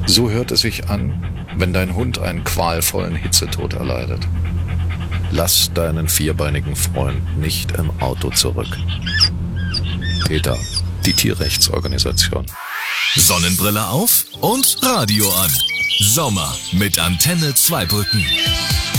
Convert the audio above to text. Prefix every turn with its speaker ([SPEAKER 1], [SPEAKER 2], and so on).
[SPEAKER 1] So hört es sich an, wenn dein Hund einen qualvollen Hitzetod erleidet. Lass deinen vierbeinigen Freund nicht im Auto zurück. PETA, die Tierrechtsorganisation.
[SPEAKER 2] Sonnenbrille auf und Radio an. Sommer mit Antenne Zweibrücken.